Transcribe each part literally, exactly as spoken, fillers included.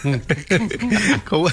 ¿Cómo?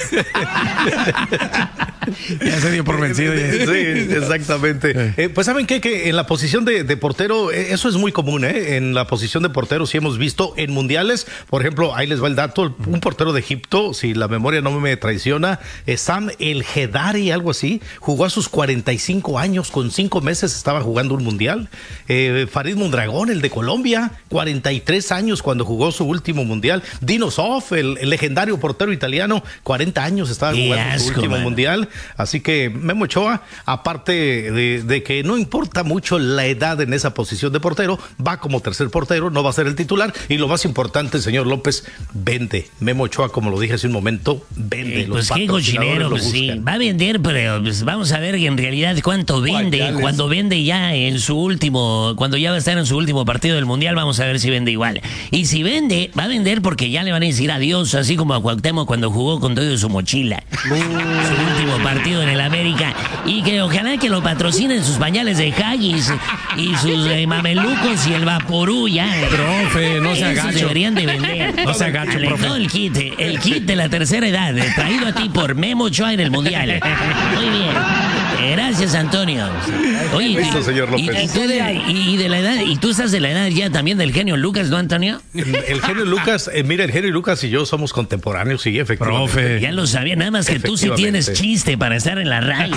Ya se dio por vencido. Sí, exactamente. Eh, pues saben qué? Que en la posición de, de portero, eh, eso es muy común, ¿eh? En la posición de portero sí hemos visto en mundiales, por ejemplo, ahí les va el dato, un portero de Egipto, si la memoria no me traiciona, eh, Sam El Hedari, algo así, jugó a sus cuarenta y cinco años, con cinco meses estaba jugando un mundial. Eh, Farid Mondragón, el de Colombia, cuarenta y tres años cuando jugó su último mundial. Dino Zoff, el, el legendario portero italiano, cuarenta años estaba Qué jugando asco, su último man. mundial. Así que Memo Ochoa, aparte de, de que no importa mucho la edad en esa posición de portero, va como tercer portero, no va a ser el titular. Y lo más importante, señor López, vende. Memo Ochoa, como lo dije hace un momento, vende. Eh, Los pues qué patrocinadores cochinero, lo pues sí. buscan. Va a vender, pero pues, vamos a ver en realidad cuánto vende. Guayales. Cuando vende ya en su último, cuando ya va a estar en su último partido del Mundial, vamos a ver si vende igual. Y si vende, va a vender porque ya le van a decir adiós, así como a Cuauhtémoc cuando jugó con todo su mochila. Su último partido en el América. Y que ojalá que lo patrocinen sus pañales de Haggis y sus eh, mamelucos y el Vaporú ya. Profe, no se Eso agacho. deberían de vender. No se agache, Dale, profe. todo el kit, el kit de la tercera edad, eh, traído a ti por Memo Ochoa en el Mundial. Muy bien. Eh, Gracias, Antonio. Oye, Listo, y- señor y, López. y tú de, y- y de la edad, y tú estás de la edad ya también del genio Lucas, ¿no, Antonio? El genio Lucas, eh, mira, el genio Lucas y yo somos contemporáneos, sí, efectivamente. Profe. Ya lo sabía, nada más que tú sí Efectivamente. tienes chiste para estar en la radio.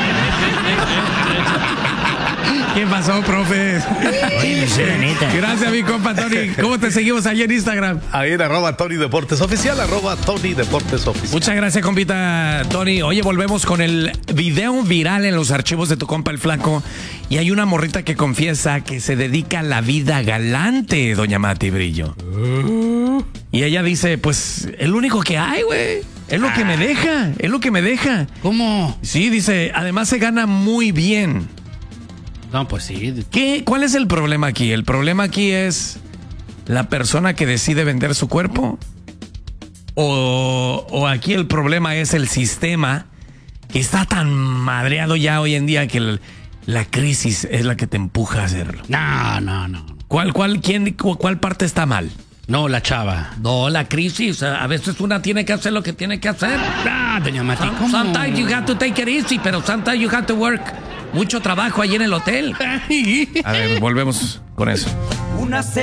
¿Qué pasó, profe? Oye, pues era neta. Gracias, mi compa Tony. ¿Cómo te seguimos allí en Instagram? Ahí en arroba Tony Deportes Oficial, arroba Tony Deportes Oficial. Muchas gracias, compita Tony. Oye, volvemos con el video viral en los archivos de tu compa el Flaco. Y hay una morrita que confiesa que se dedica a la vida galante, doña Mati Brillo. Y ella dice, pues, el único que hay, güey. Es lo que me deja, es lo que me deja. ¿Cómo? Sí, dice, además se gana muy bien. No, pues sí. ¿Qué? ¿Cuál es el problema aquí? El problema aquí es la persona que decide vender su cuerpo. O, o aquí el problema es el sistema que está tan madreado ya hoy en día que el- la crisis es la que te empuja a hacerlo. No, no, no. ¿Cuál, cuál, quién, cu- cuál parte está mal? No, la chava. No, la crisis. A veces una tiene que hacer lo que tiene que hacer. Ah, doña Mati, Some- ¿cómo? Sometimes you have to take it easy, pero sometimes you have to work. Mucho trabajo ahí en el hotel. A ver, volvemos con eso. Una